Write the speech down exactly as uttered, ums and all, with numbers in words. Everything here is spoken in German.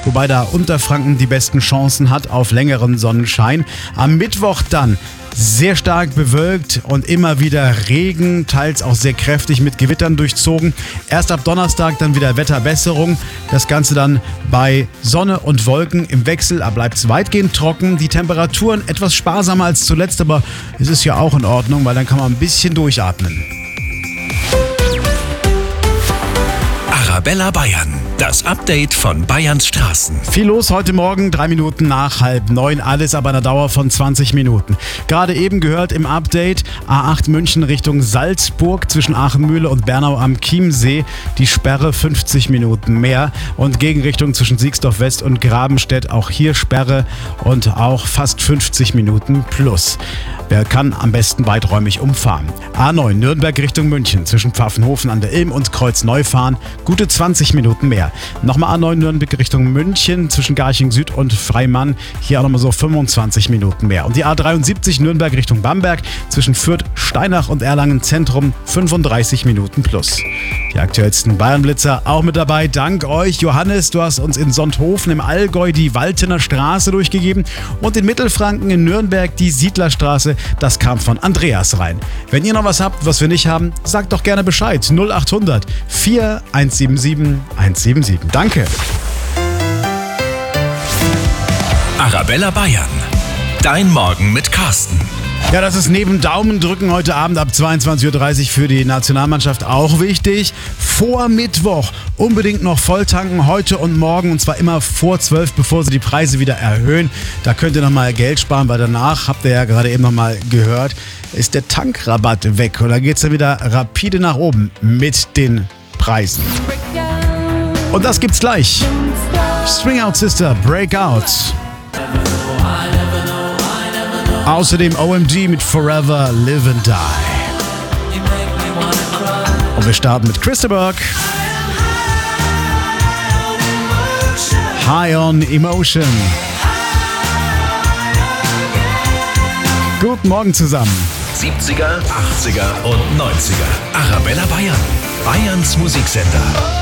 wobei da Unterfranken die besten Chancen hat auf längeren Sonnenschein. Am Mittwoch dann sehr stark bewölkt und immer wieder Regen, teils auch sehr kräftig mit Gewittern durchzogen. Erst ab Donnerstag dann wieder Wetterbesserung. Das Ganze dann bei Sonne und Wolken im Wechsel. Da bleibt es weitgehend trocken. Die Temperaturen etwas sparsamer als zuletzt, aber es ist ja auch in Ordnung, weil dann kann man ein bisschen durchatmen. Arabella Bayern, das Update von Bayerns Straßen. Viel los heute Morgen, drei Minuten nach halb neun, alles aber einer Dauer von zwanzig Minuten. Gerade eben gehört im Update A acht München Richtung Salzburg zwischen Aachenmühle und Bernau am Chiemsee die Sperre fünfzig Minuten mehr und Gegenrichtung zwischen Siegsdorf West und Grabenstedt auch hier Sperre und auch fast fünfzig Minuten plus. Wer kann, am besten weiträumig umfahren. A neun Nürnberg Richtung München zwischen Pfaffenhofen an der Ilm und Kreuzneufahren gute zwanzig Minuten mehr. Nochmal A neun Nürnberg Richtung München zwischen Garching Süd und Freimann. Hier auch nochmal so fünfundzwanzig Minuten mehr. Und die A dreiundsiebzig Nürnberg Richtung Bamberg zwischen Fürth, Steinach und Erlangen Zentrum fünfunddreißig Minuten plus. Die aktuellsten Bayernblitzer auch mit dabei. Dank euch. Johannes, du hast uns in Sonthofen im Allgäu die Waltener Straße durchgegeben und in Mittelfranken in Nürnberg die Siedlerstraße. Das kam von Andreas rein. Wenn ihr noch was habt, was wir nicht haben, sagt doch gerne Bescheid. null achthundert vier eins sieben sieben eins sieben sieben. Danke. Arabella Bayern, dein Morgen mit Carsten. Ja, das ist neben Daumendrücken heute Abend ab zweiundzwanzig Uhr dreißig für die Nationalmannschaft auch wichtig. Vor Mittwoch unbedingt noch volltanken, heute und morgen, und zwar immer vor zwölf, bevor sie die Preise wieder erhöhen. Da könnt ihr nochmal Geld sparen, weil danach, habt ihr ja gerade eben nochmal gehört, ist der Tankrabatt weg. Und da geht es dann wieder rapide nach oben mit den Preisen. Und das gibt's gleich. String Out Sister, Breakout. Außerdem O M G mit Forever Live and Die. Und wir starten mit Christa High on Emotion. Guten Morgen zusammen. siebziger, achtziger und neunziger. Arabella Bayern, Bayerns Musiksender.